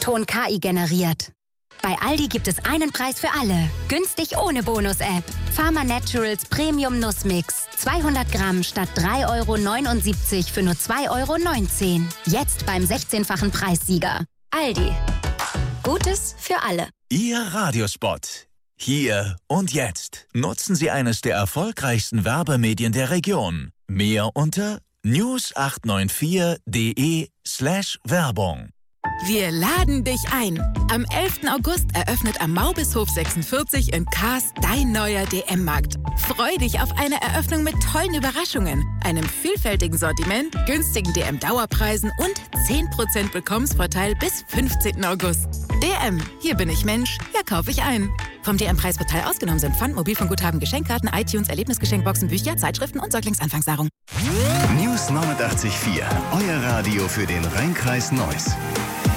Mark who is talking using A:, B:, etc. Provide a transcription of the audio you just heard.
A: O-Ton KI generiert. Bei Aldi gibt es einen Preis für alle. Günstig ohne Bonus-App. Pharma Naturals Premium Nussmix. 200 Gramm statt 3,79 € für nur 2,19 €. Jetzt beim 16-fachen Preissieger. Aldi. Gutes für alle.
B: Ihr Radiospot. Hier und jetzt. Nutzen Sie eines der erfolgreichsten Werbemedien der Region. Mehr unter news894.de/Werbung.
C: Wir laden dich ein. Am 11. August eröffnet am Maubishof 46 in Kars dein neuer DM-Markt. Freu dich auf eine Eröffnung mit tollen Überraschungen, einem vielfältigen Sortiment, günstigen DM-Dauerpreisen und 10% Willkommensvorteil bis 15. August. DM, hier bin ich Mensch, hier kaufe ich ein. Vom DM-Preisportal ausgenommen sind Pfand, Mobilfunkguthaben, Geschenkkarten, iTunes, Erlebnisgeschenkboxen, Bücher, Zeitschriften und Säuglingsanfangsnahrung.
D: News 89.4, euer Radio für den Rhein-Kreis Neuss.